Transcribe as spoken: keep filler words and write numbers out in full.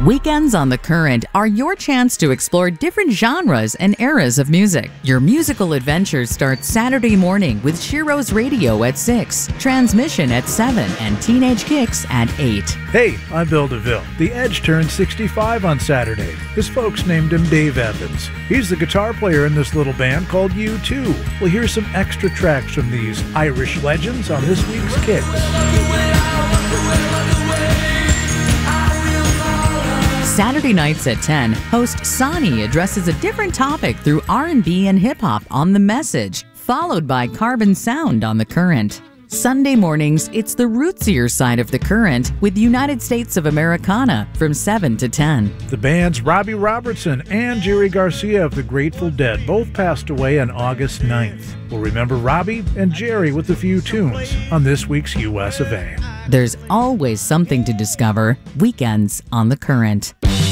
Weekends on the Current are your chance to explore different genres and eras of music. Your musical adventures start Saturday morning with Shiro's Radio at six, Transmission at seven, and Teenage Kicks at eight. Hey, I'm Bill DeVille. The Edge turned sixty-five on Saturday. His folks named him Dave Evans. He's the guitar player in this little band called U two. We'll hear some extra tracks from these Irish legends on this week's Kicks. Saturday nights at ten, host Sonny addresses a different topic through R and B and hip-hop on The Message, followed by Carbon Sound on The Current. Sunday mornings, it's the rootsier side of The Current with United States of Americana from seven to ten. The bands Robbie Robertson and Jerry Garcia of the Grateful Dead both passed away on August ninth. We'll remember Robbie and Jerry with a few tunes on this week's U S of A. There's always something to discover. Weekends on The Current.